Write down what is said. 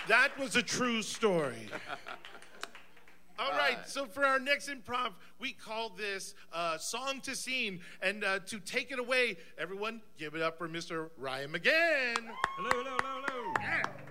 That was a true story. All right, so for our next improv, we call this Song to Scene. And to take it away, everyone, give it up for Mr. Ryan McGann. Hello, hello, hello, hello. Yeah.